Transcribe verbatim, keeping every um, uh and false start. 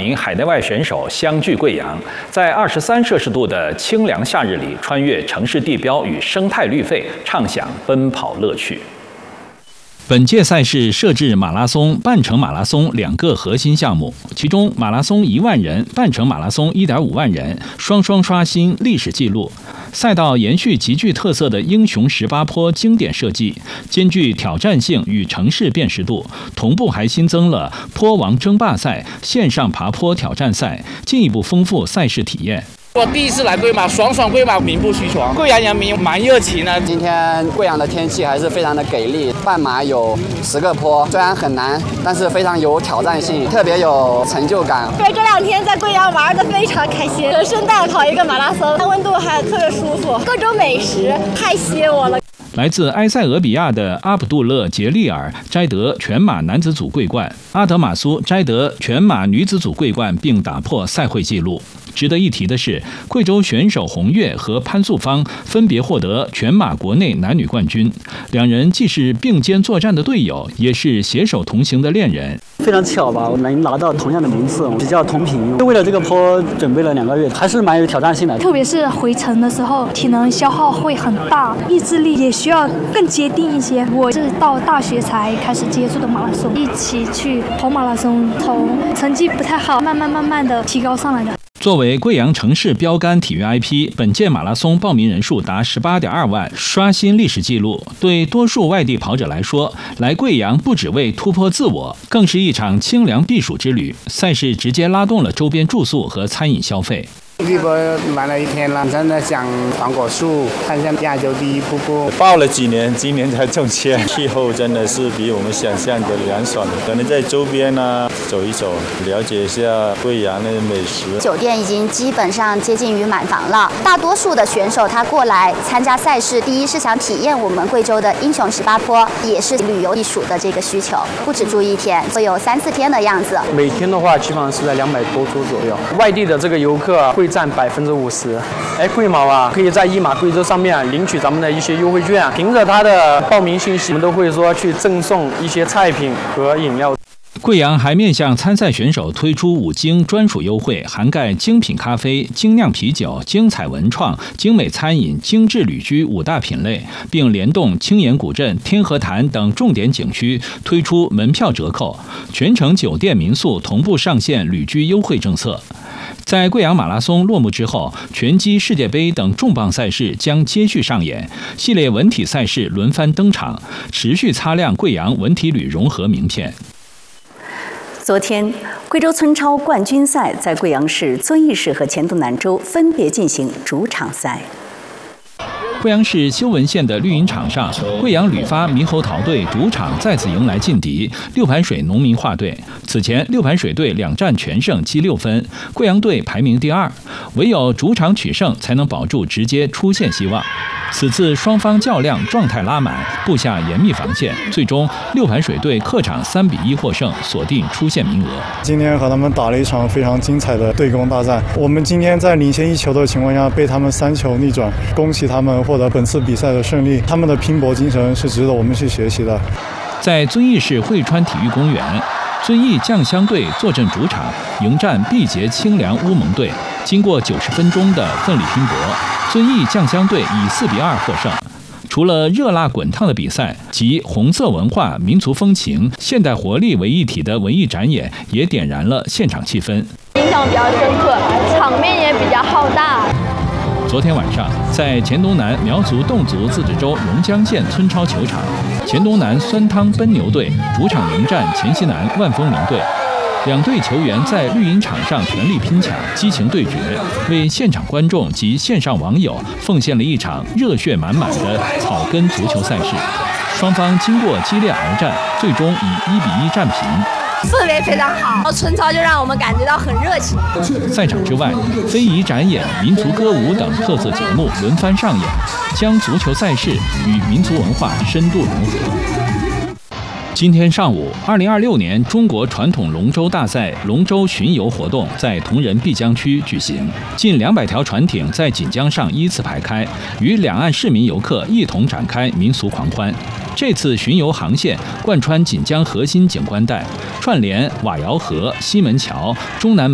名海内外选手相聚贵阳，在二十三摄氏度的清凉夏日里，穿越城市地标与生态绿肺，畅享奔跑乐趣。本届赛事设置马拉松、半程马拉松两个核心项目，其中马拉松一万人、半程马拉松一点五万人，双双刷新历史纪录。赛道延续极具特色的英雄十八坡经典设计，兼具挑战性与城市辨识度，同步还新增了坡王争霸赛、线上爬坡挑战赛，进一步丰富赛事体验。 我第一次来贵马，爽爽贵马，名不虚传。贵阳人民蛮热情的。 今天贵阳的天气还是非常的给力，半马有十个坡，虽然很难，但是非常有挑战性，特别有成就感。 对，这两天在贵阳玩的非常开心，很顺带跑一个马拉松，温度还特别舒服，各种美食太吸引我了。 来自埃塞俄比亚的阿卜杜勒·杰利尔摘得全马男子组桂冠，阿德马苏摘得全马女子组桂冠，并打破赛会纪录。值得一提的是，贵州选手洪跃和潘素芳分别获得全马国内男女冠军，两人既是并肩作战的队友，也是携手同行的恋人。 非常巧吧，我能拿到同样的名次，比较同频。为了这个坡准备了两个月，还是蛮有挑战性的。 特别是回程的时候，体能消耗会很大，意志力也需要更坚定一些。我是到大学才开始接触的马拉松，一起去跑马拉松，从成绩不太好，慢慢慢慢的提高上来的。 作为贵阳城市标杆体育 I P， 本届马拉松报名人数达 十八点二万，刷新历史纪录。对多数外地跑者来说，来贵阳不只为突破自我，更是一场清凉避暑之旅。赛事直接拉动了周边住宿和餐饮消费。 荔波来了一天了，真的想黄果树，看一下亚洲第一瀑布。 报了几年，今年才中签。气候真的是比我们想象的凉爽，可能在周边呢走一走，了解一下贵阳的美食。 酒店已经基本上接近于满房了，大多数的选手他过来参加赛事，第一是想体验我们贵州的英雄十八坡，也是旅游避暑的这个需求，不止住一天，会有三四天的样子。 每天的话，基本上是在两百多株左右。外地的这个游客啊，会占百分之五十。哎，贵马啊，可以在一马贵州上面领取咱们的一些优惠券，凭着它的报名信息，我们都会说去赠送一些菜品和饮料。 贵阳还面向参赛选手推出五精专属优惠，涵盖精品咖啡、精酿啤酒、精彩文创、精美餐饮、精致旅居五大品类，并联动青岩古镇、天河潭等重点景区推出门票折扣，全程酒店民宿同步上线旅居优惠政策。在贵阳马拉松落幕之后，拳击世界杯等重磅赛事将接续上演，系列文体赛事轮番登场，持续擦亮贵阳文体旅融合名片。 昨天，贵州村超冠军赛在贵阳市、遵义市和黔东南州分别进行主场赛。 贵阳市修文县的绿茵场上，贵阳旅发猕猴桃队主场再次迎来劲敌六盘水农民化队。此前六盘水队两战全胜，积六分，贵阳队排名第二，唯有主场取胜才能保住直接出线希望。此次双方较量状态拉满，布下严密防线，最终六盘水队客场三比一获胜，锁定出线名额。 今天和他们打了一场非常精彩的对攻大战，我们今天在领先一球的情况下被他们三球逆转，恭喜他们获得本次比赛的胜利，他们的拼搏精神是值得我们去学习的。 在遵义市汇川体育公园，遵义酱香队坐镇主场，迎战毕节清凉乌蒙队。经过九十分钟的奋力拼搏，遵义酱香队以四比二获胜。除了热辣滚烫的比赛，集红色文化、民族风情、现代活力为一体的文艺展演，也点燃了现场气氛。 印象比较深刻，场面也比较浩大。 昨天晚上，在黔东南苗族侗族自治州榕江县村超球场，黔东南酸汤奔牛队主场迎战黔西南万丰林队。两队球员在绿茵场上全力拼抢，激情对决，为现场观众及线上网友奉献了一场热血满满的草根足球赛事。双方经过激烈鏖战，最终以一比一战平。 氛围非常好，村超就让我们感觉到很热情。 赛场之外，非遗展演、民族歌舞等特色节目轮番上演，将足球赛事与民族文化深度融合。今天上午，二零二六年中国传统龙舟大赛龙舟巡游活动在铜仁碧江区举行，近两百条船艇在锦江上依次排开，与两岸市民游客一同展开民俗狂欢。这次巡游航线贯穿锦江核心景观带，串联瓦窑河、西门桥、中南。